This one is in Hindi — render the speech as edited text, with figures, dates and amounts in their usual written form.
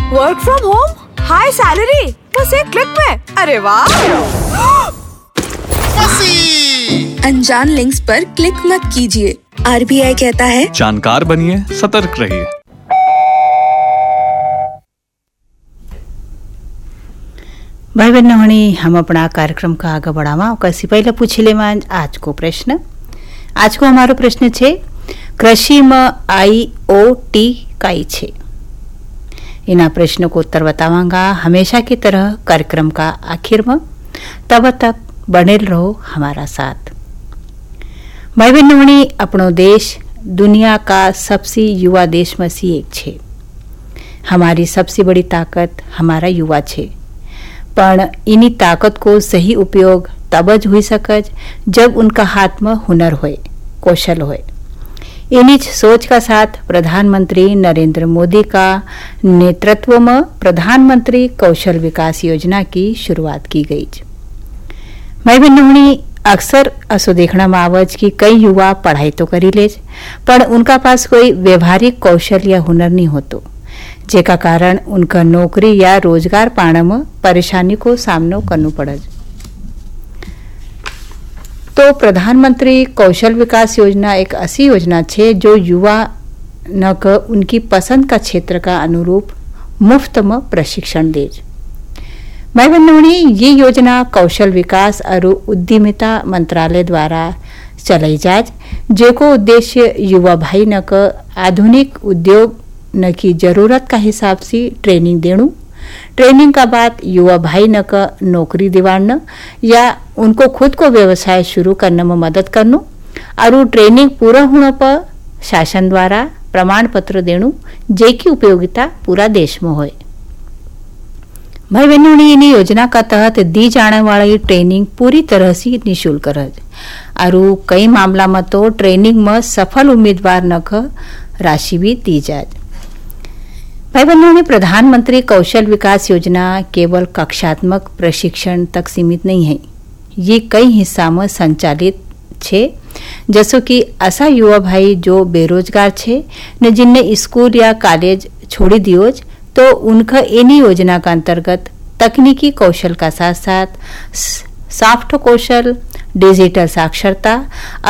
Work from home, high salary, बस एक क्लिक में। अरे वाह! अनजान लिंक्स पर क्लिक मत कीजिए। आरबीआई कहता है, जानकार बनिए, सतर्क रहिए। भाई बहन होनी हम अपना कार्यक्रम का आगे बढ़ावा कैसे पहले पूछले में आज को प्रश्न। आज को हमारो प्रश्न छे, कृषि में IoT काई छे। इना प्रश्न को उत्तर बतावांगा हमेशा की तरह कार्यक्रम का आखिर में। तब तक बनेल रहो हमारा साथ। भाई बहन होनी अपनो देश दुनिया का सबसे युवा देश में से एक छे। हमारी सबसे बड़ी ताकत हमारा युवा छे, पण इनी ताकत को सही उपयोग तब ज हुई सकज जब उनका हाथ में हुनर होए, कौशल होए। इन्हीं सोच का साथ प्रधानमंत्री नरेंद्र मोदी का नेतृत्व में प्रधानमंत्री कौशल विकास योजना की शुरुआत की गई। मैं भी नहुणी अक्सर असो देखना में आवज कि कई युवा पढ़ाई तो करी ले, पर उनका पास कोई व्यवहारिक कौशल या हुनर नहीं होतो, जेका कारण उनका नौकरी या रोजगार पाने में परेशानी को सामनो करनो पड़े। तो प्रधानमंत्री कौशल विकास योजना एक ऐसी योजना छे जो युवा न क उनकी पसंद का क्षेत्र का अनुरूप मुफ्त में प्रशिक्षण दे। मैं बनोनी ये योजना कौशल विकास और उद्यमिता मंत्रालय द्वारा चलाई जाए, जेको उद्देश्य युवा भाई न क आधुनिक उद्योग न की जरूरत का हिसाब से ट्रेनिंग देणु। ट्रेनिंग का बाद युवा भाई न का नौकरी दिवाड़ना या उनको खुद को व्यवसाय शुरू करने में मदद करनो और ट्रेनिंग पूरा होने पर शासन द्वारा प्रमाण पत्र देणु, जेकी उपयोगिता पूरा देश में होए। भाई बहनों ने इन योजना का तहत दी जाने वाली ट्रेनिंग पूरी तरह से निःशुल्क रहे और कई मामला में तो ट्रेनिंग में सफल उम्मीदवार न क राशि भी दी जाए। भाई बहनों ने प्रधानमंत्री कौशल विकास योजना केवल कक्षात्मक प्रशिक्षण तक सीमित नहीं है। ये कई हिस्सा में संचालित छे, जैसो कि ऐसा युवा भाई जो बेरोजगार छे न जिनने स्कूल या कॉलेज छोड़ी दियोज, तो उनका इन्हीं योजना का अंतर्गत तकनीकी कौशल का साथ साथ सॉफ्ट कौशल, डिजिटल साक्षरता